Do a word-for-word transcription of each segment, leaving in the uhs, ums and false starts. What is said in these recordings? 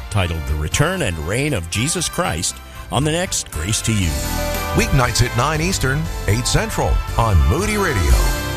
titled The Return and Reign of Jesus Christ, on the next Grace to You. Weeknights at nine Eastern, eight Central on Moody Radio.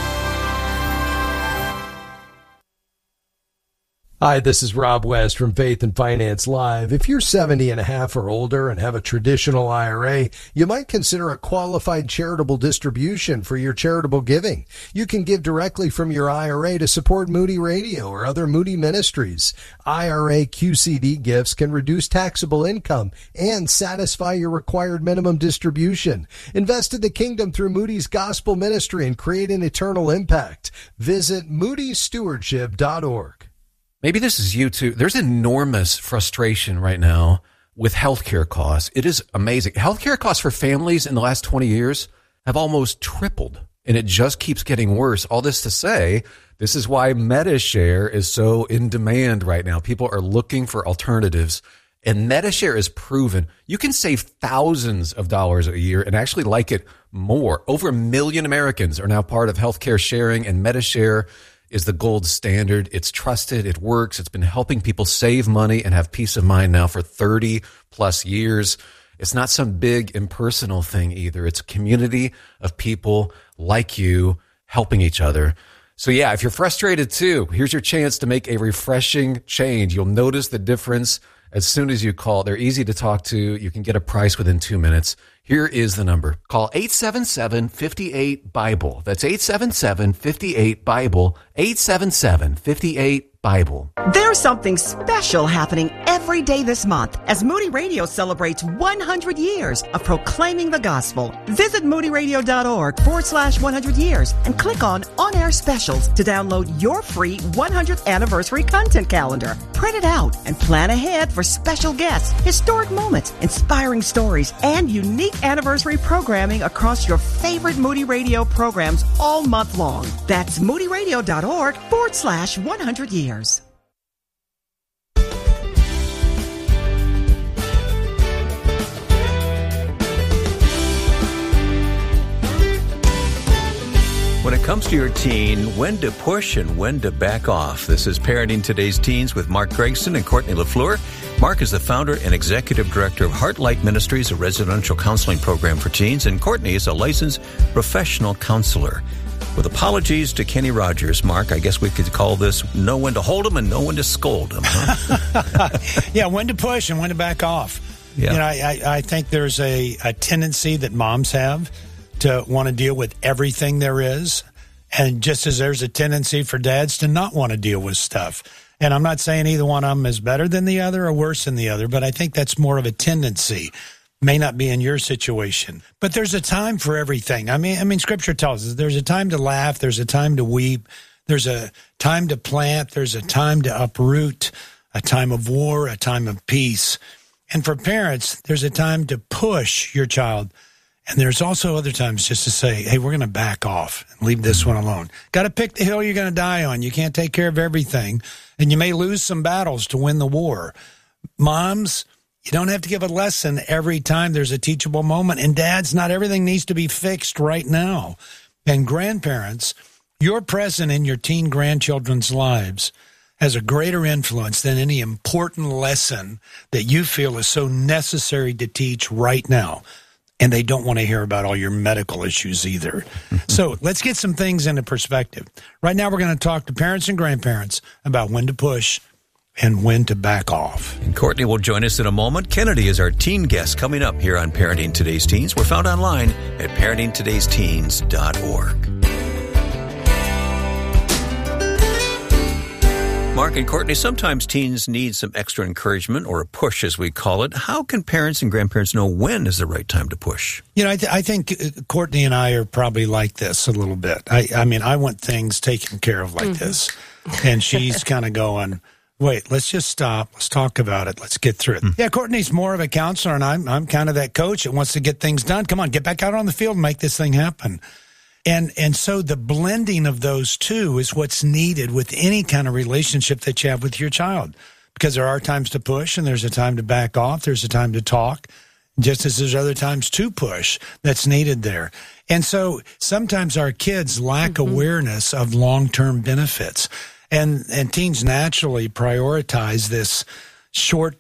Hi, this is Rob West from Faith and Finance Live. If you're seventy and a half or older and have a traditional I R A, you might consider a qualified charitable distribution for your charitable giving. You can give directly from your I R A to support Moody Radio or other Moody ministries. I R A Q C D gifts can reduce taxable income and satisfy your required minimum distribution. Invest in the kingdom through Moody's Gospel Ministry and create an eternal impact. Visit moody stewardship dot org. Maybe this is you too. There's enormous frustration right now with healthcare costs. It is amazing. Healthcare costs for families in the last twenty years have almost tripled, and it just keeps getting worse. All this to say, this is why MediShare is so in demand right now. People are looking for alternatives, and MediShare is proven. You can save thousands of dollars a year and actually like it more. Over a million Americans are now part of healthcare sharing, and MediShare is the gold standard. It's trusted. It works. It's been helping people save money and have peace of mind now for thirty plus years. It's not some big impersonal thing either. It's a community of people like you helping each other. So yeah, if you're frustrated too, here's your chance to make a refreshing change. You'll notice the difference as soon as you call. They're easy to talk to. You can get a price within two minutes. Here is the number. Call eight seven seven, five eight, BIBLE. That's eight seven seven, five eight, BIBLE. eight seven seven, five eight, BIBLE. There's something special happening every day this month as Moody Radio celebrates one hundred years of proclaiming the gospel. Visit moodyradio.org forward slash 100 years and click on On-Air Specials to download your free one hundredth anniversary content calendar. Print it out and plan ahead for special guests, historic moments, inspiring stories, and unique anniversary programming across your favorite Moody Radio programs all month long. That's moodyradio.org forward slash 100 years. When it comes to your teen, when to push and when to back off. This is Parenting Today's Teens with Mark Gregson and Courtney LaFleur. Mark is the founder and executive director of Heartlight Ministries, a residential counseling program for teens, and Courtney is a licensed professional counselor. With apologies to Kenny Rogers, Mark, I guess we could call this know when to hold him and know when to scold him. Huh? Yeah, when to push and when to back off. Yeah. You know, I, I think there's a, a tendency that moms have to want to deal with everything there is. And just as there's a tendency for dads to not want to deal with stuff. And I'm not saying either one of them is better than the other or worse than the other, but I think that's more of a tendency. May not be in your situation, but there's a time for everything. I mean, I mean, Scripture tells us there's a time to laugh, there's a time to weep, there's a time to plant, there's a time to uproot, a time of war, a time of peace. And for parents, there's a time to push your child. And there's also other times just to say, hey, we're going to back off and leave this one alone. Got to pick the hill you're going to die on. You can't take care of everything. And you may lose some battles to win the war. Moms, you don't have to give a lesson every time there's a teachable moment. And dads, not everything needs to be fixed right now. And grandparents, your presence in your teen grandchildren's lives has a greater influence than any important lesson that you feel is so necessary to teach right now. And they don't want to hear about all your medical issues either. So let's get some things into perspective. Right now, we're going to talk to parents and grandparents about when to push and when to back off. And Courtney will join us in a moment. Kennedy is our teen guest coming up here on Parenting Today's Teens. We're found online at parenting todays teens dot org. Mark and Courtney, sometimes teens need some extra encouragement or a push, as we call it. How can parents and grandparents know when is the right time to push? You know, I, th- I think Courtney and I are probably like this a little bit. I, I mean, I want things taken care of like mm-hmm. this. And she's kind of going, wait, let's just stop. Let's talk about it. Let's get through it. Mm-hmm. Yeah, Courtney's more of a counselor, and I'm, I'm kind of that coach that wants to get things done. Come on, get back out on the field and make this thing happen. And and so the blending of those two is what's needed with any kind of relationship that you have with your child. Because there are times to push and there's a time to back off. There's a time to talk, just as there's other times to push that's needed there. And so sometimes our kids lack mm-hmm. awareness of long-term benefits. And, and teens naturally prioritize this short